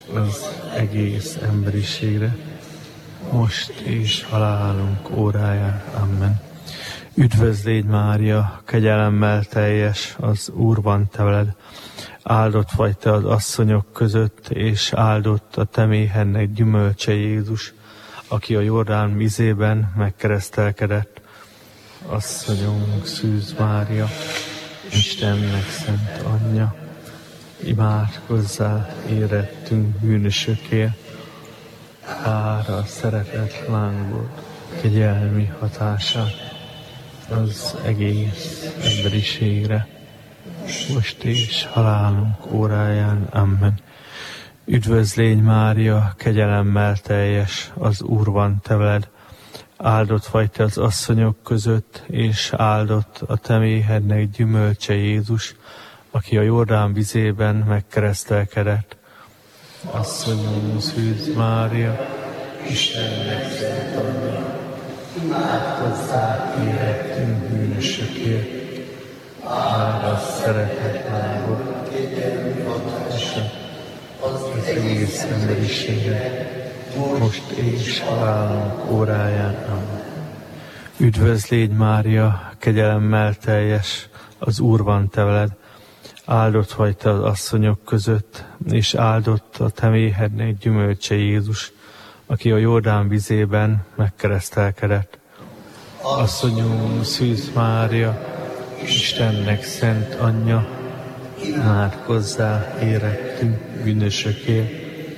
az egész emberiségre, most és halálunk óráján. Amen. Üdvözl légy, Mária, kegyelemmel teljes, az Úr van te veled. Áldott vagy te az asszonyok között, és áldott a te méhennek gyümölcse Jézus, aki a Jordán vizében megkeresztelkedett. Asszonyunk, Szűz Mária, Istennek szent anyja, imádkozzál érettünk bűnösökért, bár a szeretet lángolt kegyelmi hatását az egész emberiségre, most és halálunk óráján. Amen. Üdvözl légy, Mária, kegyelemmel teljes, az Úr van te veled. Áldott vagy te az asszonyok között, és áldott a te méhednek gyümölcse Jézus, aki a Jordán vizében megkeresztelkedett. Asszonyom, Szűz Mária, Istennek szent anyja, imádkozzál érettünk bűnösökért, bár a szeretet lángolt kegyelmi hatása az egész emberiségre, most és halálunk óráján. Amen. Üdvözl légy, Mária, kegyelemmel teljes, az Úr van te veled. Áldott vagy te az asszonyok között, és áldott a te méhednek gyümölcse Jézus, aki a Jordán vizében megkeresztelkedett. Asszonyom, Szűz Mária, Istennek szent anyja, imádkozzál érettünk bűnösökért,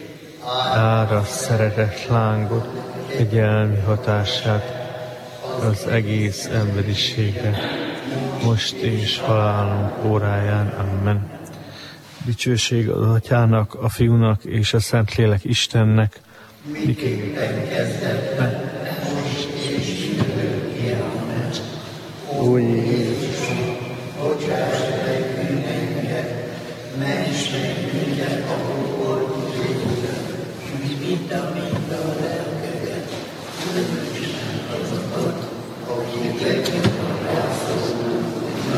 ára szeretet lángot kegyelmi hatását az egész emberiségre, most és halálunk óráján. Amen. Dicsőség az Atyának, a Fiúnak és a Szentlélek Istennek, miképpen kezdetben, most és jövőkén. Amen. Ó Jézus, bocsáss meg bűneinket, ments meg minden alulból, és vidd a lelkeket, különösen azokat, akik legjobban rászorulnak.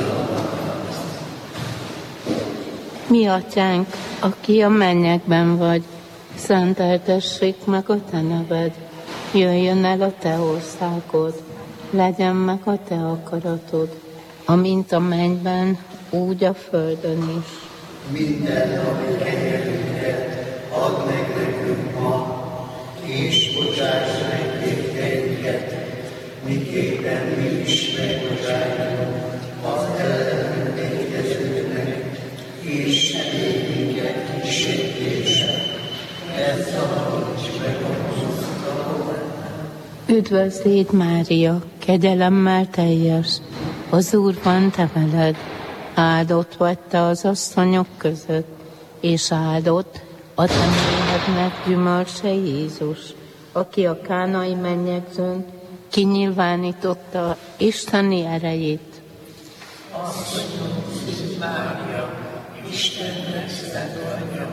Mi Atyánk, aki a mennyekben vagy, szenteltessék meg a te neved, jöjjön el a te országod, legyen meg a te akaratod, amint a mennyben, úgy a földön is. Minden napi kenyerünket add meg nekünk ma, és bocsáss meg vétkeinket, miképpen mi is megbocsájtunk az ellenünk vétkezőknek, és ne védj minket kísértésre, mert szabadíts meg a gonosztól. Üdvözl légy, Mária, kegyelemmel teljes, az Úr van te veled. Áldott vagy te az asszonyok között, és áldott a te méhednek gyümölcse Jézus, aki a kánai mennyegzőn kinyilvánította isteni erejét. Asszonyom, Szűz Mária, Istennek szent anyja,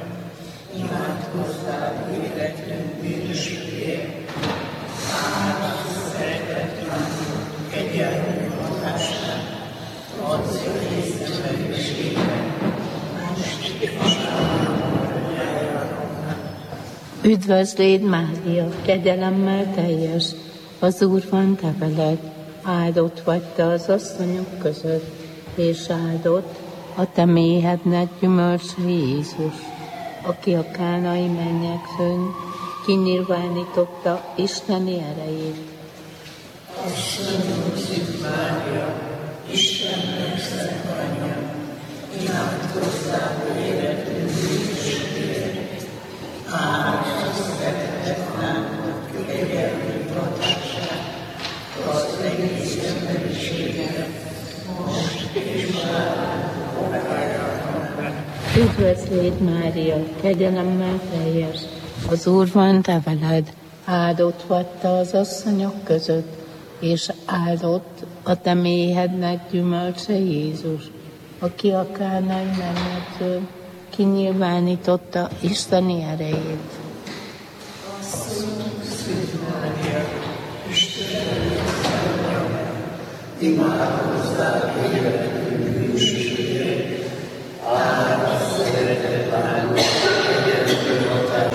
imádkozzál érettünk bűnösökért, áld szeretet lángot kegyelmi hatását az egész emberiségre, most és halálunk óráján. Üdvözl légy, Mária, kegyelemmel teljes, az Úr van te veled. Áldott vagy te az asszonyok között, és áldott a te méhednek gyümölcse Jézus, aki a kánai mennyegzőn kinyilvánította isteni erejét. Asszonyom, Szűz Mária, Istennek szent anyja, imádkozzál érettünk bűnösökért, áld a szeretet lángot kegyelmi hatását az egész emberiségre, most és halálunk óráján. Üdvözl légy, Mária, kegyelemmel teljes, az Úr van te veled. Áldott vagy te az asszonyok között, és áldott a te méhednek gyümölcse Jézus, aki a kánai mennyegzőn kinyilvánította isteni erejét. Asszonyom, Szűz Mária, Istennek szent anyja, imádkozzál érettünk bűnösökért, áld a szeretet lángot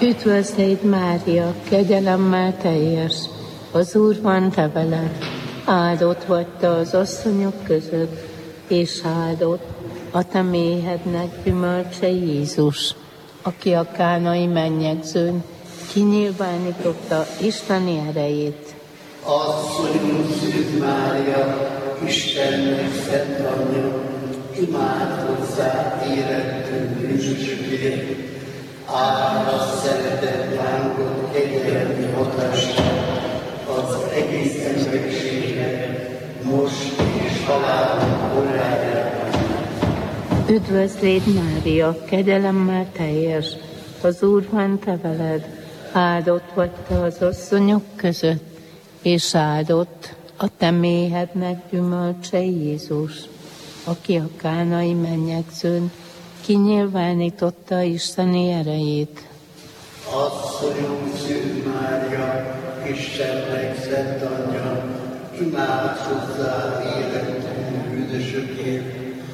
Üdvözlégy Mária, kegyelemmel teljes, az Úr van te veled, áldott vagy te az asszonyok között, és áldott a te méhednek gyümölcse Jézus, aki a kánai mennyegzőn kinyilvánította Isteni erejét. Asszonyunk Szűz Mária, Istennek szent anyja, imád hozzá életünk bűnösökért, ára szeretett lángot kegyelmi hatását az egész emberiségnek, most és halálunk órájában. Üdvözlégy Mária, kegyelemmel teljes, az Úr van te veled, áldott vagy te az asszonyok között, és áldott a te méhednek gyümölcse Jézus, aki a kánai mennyegzőn kinyilvánította Isteni erejét. Asszonyunk Szűz Mária, Istennek szent anyja, imád hozzá életünk bűnösökért,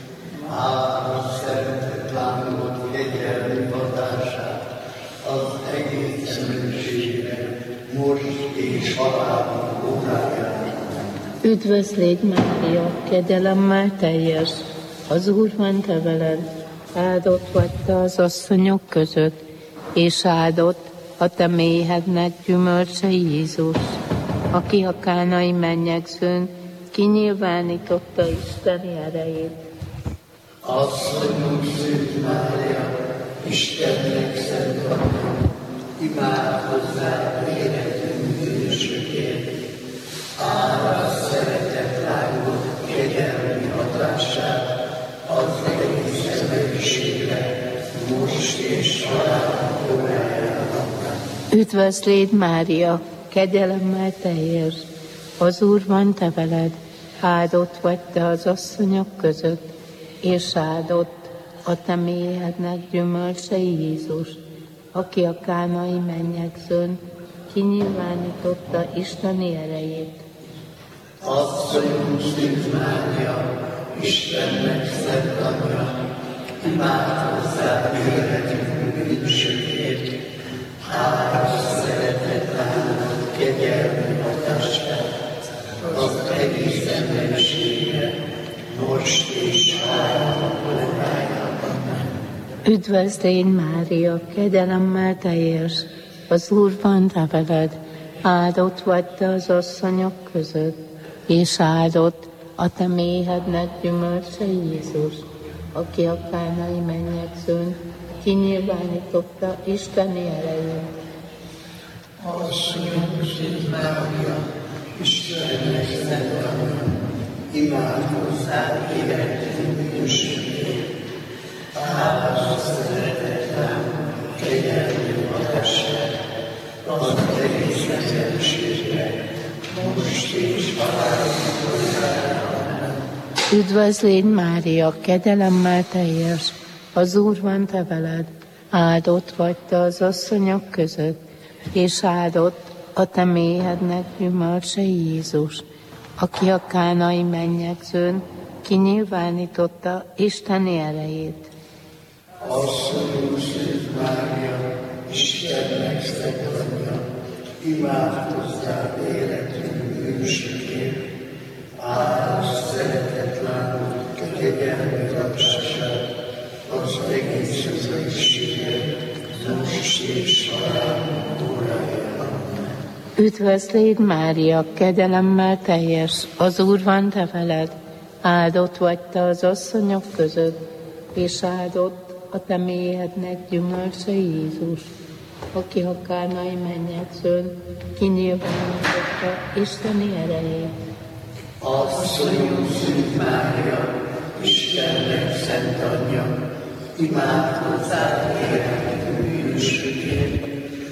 ára szeretett lángot kegyelmi hatását az egész emberiségnek, most és halálunk órájában. Üdvözlégy Mária, kegyelemmel teljes, az Úr van te veled, áldott vagy te az asszonyok között, és áldott a te méhednek gyümölcse Jézus, aki a kánai mennyegzőn kinyilvánította Isteni erejét. Asszonyunk Szűz Mária, Istennek szent anyja, imád hozzá életünk bűnösökért, ára szeretett lángot kegyelmi hatását az egész emberiségre, most és halálunk órájában. Üdvözlégy Mária, kegyelemmel teljes, az Úr van te veled, áldott vagy te az asszonyok között, és áldott a te méhednek gyümölcse Jézus, aki a kánai mennyegzőn kinyilvánította Isteni erejét. Asszonyunk Szűz Mária, Istennek szent anyja, imád hozzá életünk bűnösökért, ára szeretett lángot kegyelmi hatását az egész emberiségre, most és halálunk órájában. Üdvözlégy Mária, kegyelemmel teljes, az Úr van te veled, áldott vagy te az asszonyok között, és áldott a te méhednek gyümölcse Jézus, aki a kánai mennyegzőn kinyilvánította Isteni erejét. Asszonyunk Szűz Mária, Istennek szent anyja, imád hozzá életünk bűnösökért, ára szeretett lángot kegyelmi hatását az egész emberiségre, most és halálunk órájában. Üdvözlégy Mária, kegyelemmel teljes, az Úr van te veled, áldott vagy te az asszonyok között, és áldott a te méhednek gyümölcse Jézus, aki a kánai mennyegzőn kinyilvánította Isteni erejét. Asszonyunk Szűz Mária, Istennek szent anyja, imád hozzá életünk bűnösökért, ára szeretett lángot kegyelmi hatását az egész emberiségre, most és halálunk órájában. Üdvözlégy Mária, kegyelemmel teljes, az Úr van te veled, áldott vagy te az asszonyok között, és áldott a te méhednek gyümölcse Jézus, aki a kánai mennyegzőn kinyilvánította Isteni erejét. Asszonyunk Szűz Mária, Istennek szent anyja, imád hozzá életünk bűnösökért,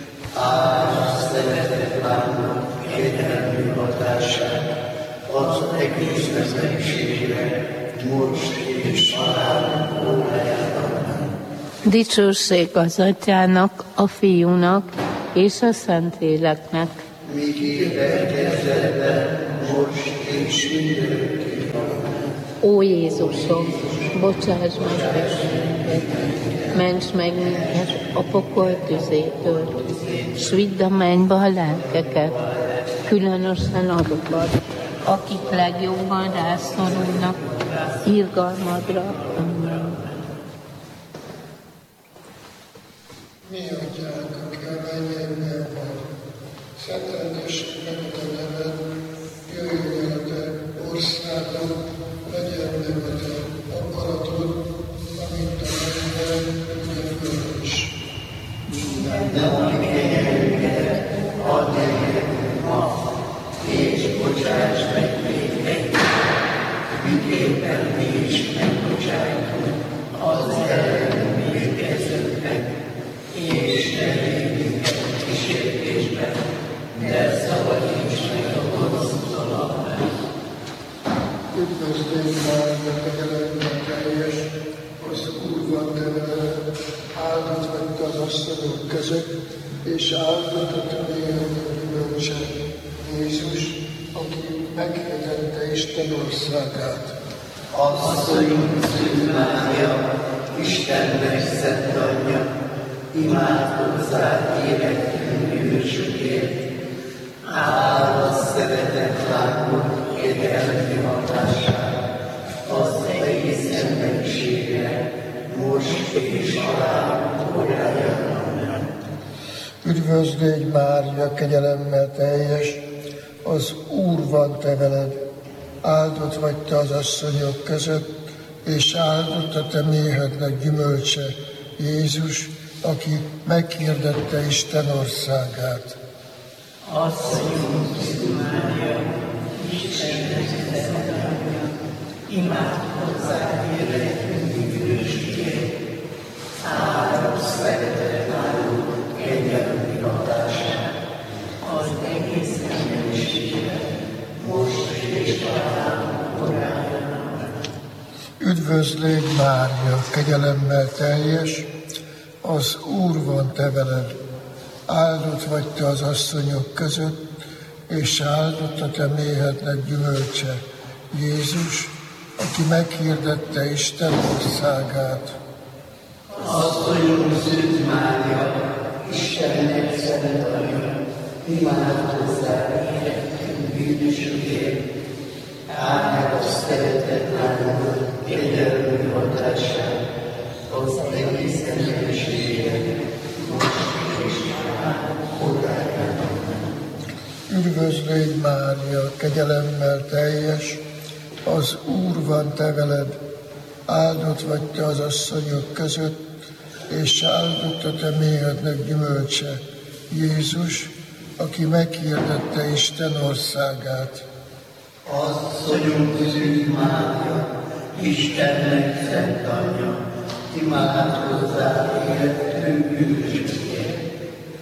ára szeretett lángot kegyelmi hatását az egész emberiségre, most és halálunk órájában. Dicsőség az Atyának, a Fiúnak és a Szentléleknek. Míg élve kezdetben, most és mindörökké. Ó Jézusom, bocsáss meg bűneinket, ments meg minket a pokol tüzétől, s vidd a mennybe a lelkeket, különösen azokat, akik legjobban rászorulnak irgalmadra. Amen. Mi atyánk, aki a mennyekben vagy, szenteltessék meg a te neved, jöjjön el a te országod, legyen meg a te akaratod, amint a mennyben, úgy a földön is. Minden kenyerünket add nekünk ma, és bocsáss meg vétkeinket, miképpen mi is megbocsájtunk az ellenünk vétkezőknek, és ne védj minket kísértésbe, de szabadíts meg a gonosztól. Amen. Üdvözlégy Mária, kegyelemmel teljes, az Úr van te veled, áldott vagy te az asszonyok között, és áldott a te méhednek gyümölcse, Jézus, aki meghirdette Isten országát. Asszonyunk Szűz Mária, Istennek szent anyja, imádkozzál érettünk bűnösökért, áldott szeretet látod kegyelmi hatását, az egész emberiségre, most és halálunk óráján. Amen. Üdvözlégy Mária, kegyelemmel teljes, az Úr van te veled, áldott vagy te az asszonyok között, és áldott a te méhednek gyümölcse, Jézus, aki meghirdette Isten országát. Asszonyunk Szűz Mária, Istennek szent anyja, imádkozzál érettünk bűnösökért, áldott szeretet látod kegyelmi hatását, az egész emberiségre, most és halálunk óráján. Üdvözlégy Mária, kegyelemmel teljes, az Úr van te veled, áldott vagy te az asszonyok között, és áldott a te méhednek gyümölcse, Jézus, aki meghirdette Isten országát. Asszonyunk Szűz Mária, Istennek szent anyja, imádkozzál érettünk bűnösökért, áld a szeretet látod kegyelmi hatását, az egész emberiségre, most és halálunk óráján. Üdvözlégy Mária, kegyelemmel teljes, az Úr van te veled, áldott vagy te az asszonyok között, és áldott a te méhednek gyümölcse, Jézus, aki meghirdette Isten országát. Asszonyunk Szűz Mária, Istennek szent anyja, imádkozzál érettünk bűnösökért,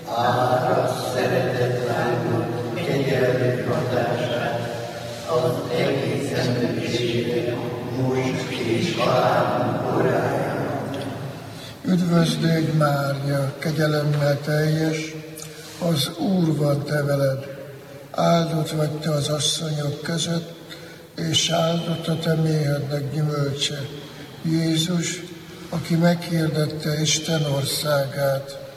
áld szeretet látod kegyelmi hatását, az egész emberiségre, most és halálunk óráján. Üdvözlégy Mária, kegyelemmel teljes, az Úr van te veled, áldott vagy te az asszonyok között, és áldott a te méhednek gyümölcse, Jézus, aki meghirdette Isten országát.